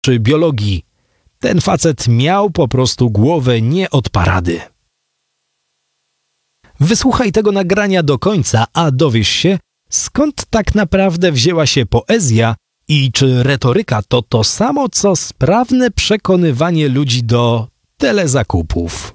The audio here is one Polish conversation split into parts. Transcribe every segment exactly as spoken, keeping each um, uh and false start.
czy biologii. Ten facet miał po prostu głowę nie od parady. Wysłuchaj tego nagrania do końca, a dowiesz się, skąd tak naprawdę wzięła się poezja i czy retoryka to to samo, co sprawne przekonywanie ludzi do telezakupów.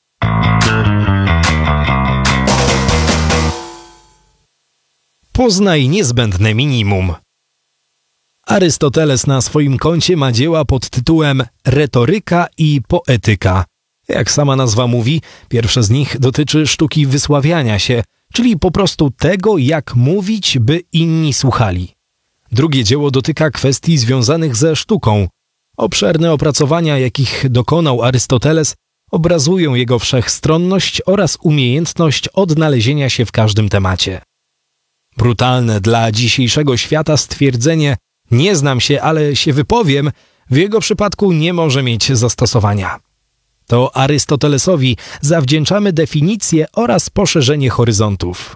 Poznaj niezbędne minimum. Arystoteles na swoim koncie ma dzieła pod tytułem Retoryka i poetyka. Jak sama nazwa mówi, pierwsze z nich dotyczy sztuki wysławiania się, czyli po prostu tego, jak mówić, by inni słuchali. Drugie dzieło dotyka kwestii związanych ze sztuką. Obszerne opracowania, jakich dokonał Arystoteles, obrazują jego wszechstronność oraz umiejętność odnalezienia się w każdym temacie. Brutalne dla dzisiejszego świata stwierdzenie „nie znam się, ale się wypowiem” w jego przypadku nie może mieć zastosowania. To Arystotelesowi zawdzięczamy definicję oraz poszerzenie horyzontów.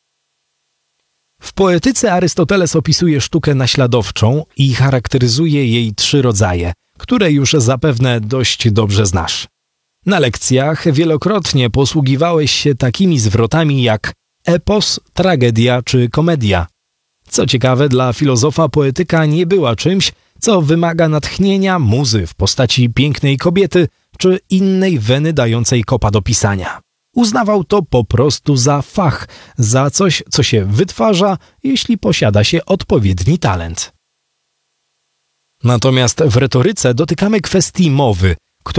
W poetyce Arystoteles opisuje sztukę naśladowczą i charakteryzuje jej trzy rodzaje, które już zapewne dość dobrze znasz. Na lekcjach wielokrotnie posługiwałeś się takimi zwrotami jak epos, tragedia czy komedia. Co ciekawe, dla filozofa poetyka nie była czymś, co wymaga natchnienia muzy w postaci pięknej kobiety czy innej weny dającej kopa do pisania. Uznawał to po prostu za fach, za coś, co się wytwarza, jeśli posiada się odpowiedni talent. Natomiast w retoryce dotykamy kwestii mowy,